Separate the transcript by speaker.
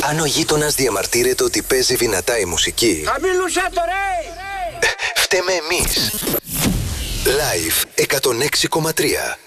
Speaker 1: Αν ο γείτονας διαμαρτύρεται ότι παίζει δυνατά η μουσική,
Speaker 2: χαμήλωσέ το ρε!
Speaker 1: φταίμε εμείς. Live 106,3.